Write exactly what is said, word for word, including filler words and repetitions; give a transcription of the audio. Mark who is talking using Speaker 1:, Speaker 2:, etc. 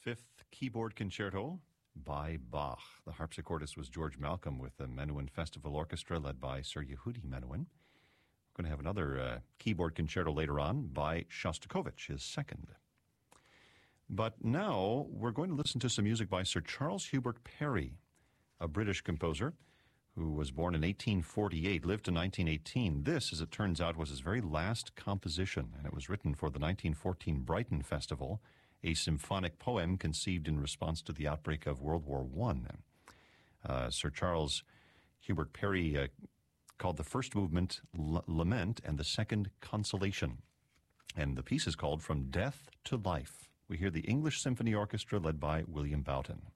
Speaker 1: Fifth Keyboard Concerto by Bach. The harpsichordist was George Malcolm with the Menuhin Festival Orchestra led by Sir Yehudi Menuhin. We're going to have another uh, keyboard concerto later on by Shostakovich, his second. But now we're going to listen to some music by Sir Charles Hubert Parry, a British composer who was born in eighteen forty-eight, lived to nineteen eighteen. This, as it turns out, was his very last composition, and it was written for the nineteen fourteen Brighton Festival, a symphonic poem conceived in response to the outbreak of World War One. Uh, Sir Charles Hubert Parry uh, called the first movement L- Lament and the second Consolation. And the piece is called From Death to Life. We hear the English Symphony Orchestra led by William Boughton.